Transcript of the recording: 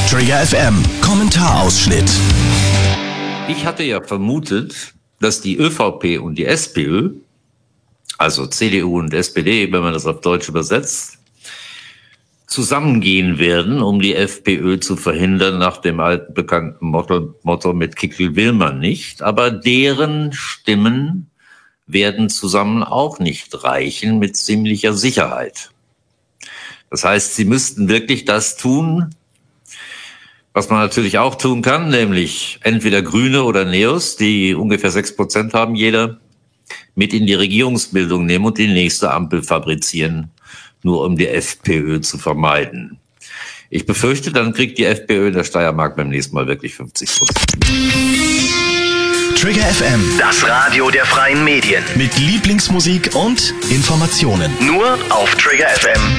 Trigger FM Kommentarausschnitt. Ich hatte ja vermutet, dass die ÖVP und die SPÖ, also CDU und SPD, wenn man das auf Deutsch übersetzt, zusammengehen werden, um die FPÖ zu verhindern, nach dem alten bekannten Motto mit Kickl will man nicht. Aber deren Stimmen werden zusammen auch nicht reichen, mit ziemlicher Sicherheit. Das heißt, sie müssten wirklich das tun, was man natürlich auch tun kann, nämlich entweder Grüne oder Neos, die ungefähr 6% haben jeder, mit in die Regierungsbildung nehmen und die nächste Ampel fabrizieren, nur um die FPÖ zu vermeiden. Ich befürchte, dann kriegt die FPÖ in der Steiermark beim nächsten Mal wirklich 50%. Trigger FM, Das Radio der freien Medien. mit Lieblingsmusik und Informationen. Nur auf Trigger FM.